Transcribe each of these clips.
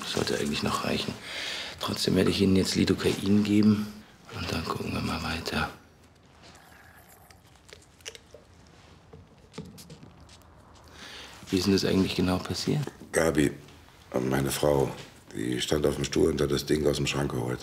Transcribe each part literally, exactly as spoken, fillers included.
sollte eigentlich noch reichen. Trotzdem werde ich Ihnen jetzt Lidocain geben. Und dann gucken wir mal weiter. Wie ist denn das eigentlich genau passiert? Gabi, meine Frau, die stand auf dem Stuhl und hat das Ding aus dem Schrank geholt.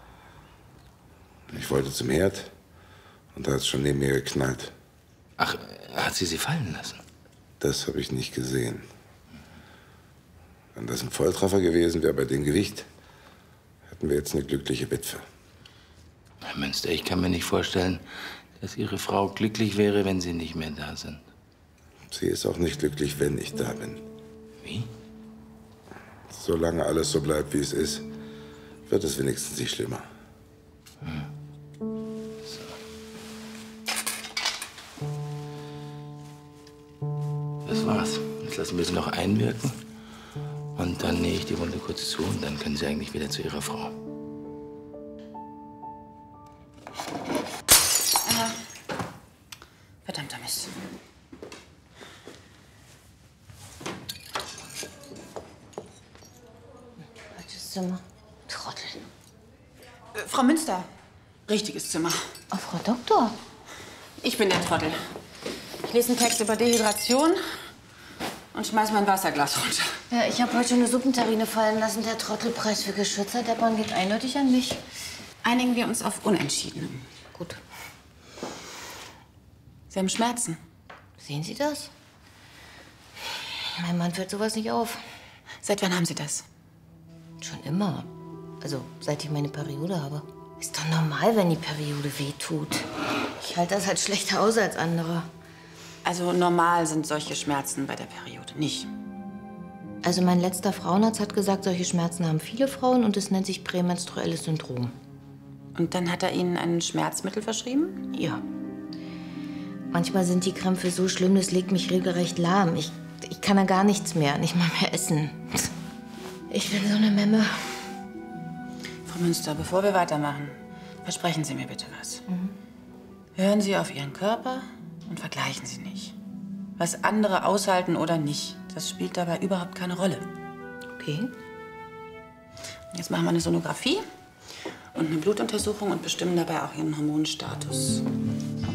Ich wollte zum Herd und da hat es schon neben mir geknallt. Ach, hat sie sie fallen lassen? Das habe ich nicht gesehen. Wenn das ein Volltreffer gewesen wäre bei dem Gewicht, hätten wir jetzt eine glückliche Witwe. Herr Münster, ich kann mir nicht vorstellen, dass Ihre Frau glücklich wäre, wenn Sie nicht mehr da sind. Sie ist auch nicht glücklich, wenn ich da bin. Wie? Solange alles so bleibt, wie es ist, wird es wenigstens nicht schlimmer. Hm. So. Das war's. Jetzt lassen wir sie noch einwirken. Und dann nähe ich die Wunde kurz zu und dann können Sie eigentlich wieder zu Ihrer Frau. Ah. Verdammter Mist. Falsches Zimmer. Trottel. Äh, Frau Münster. Richtiges Zimmer. Oh, Frau Doktor. Ich bin der Trottel. Ich lese einen Text über Dehydration und schmeiß mein Wasserglas runter. Ja, ich habe heute schon eine Suppenterrine fallen lassen. Der Trottelpreis für Geschützer, der Bahn geht eindeutig an mich. Einigen wir uns auf Unentschieden. Gut. Sie haben Schmerzen. Sehen Sie das? Mein Mann fällt sowas nicht auf. Seit wann haben Sie das? Schon immer. Also, seit ich meine Periode habe. Ist doch normal, wenn die Periode wehtut. Ich halte das halt schlechter aus als andere. Also normal sind solche Schmerzen bei der Periode nicht. Also mein letzter Frauenarzt hat gesagt, solche Schmerzen haben viele Frauen und es nennt sich prämenstruelles Syndrom. Und dann hat er Ihnen ein Schmerzmittel verschrieben? Ja. Manchmal sind die Krämpfe so schlimm, das legt mich regelrecht lahm. Ich, ich kann da gar nichts mehr, nicht mal mehr essen. Ich bin so eine Memme. Frau Münster, bevor wir weitermachen, versprechen Sie mir bitte was. Mhm. Hören Sie auf Ihren Körper und vergleichen Sie nicht. Was andere aushalten oder nicht, das spielt dabei überhaupt keine Rolle. Okay. Jetzt machen wir eine Sonographie und eine Blutuntersuchung und bestimmen dabei auch Ihren Hormonstatus.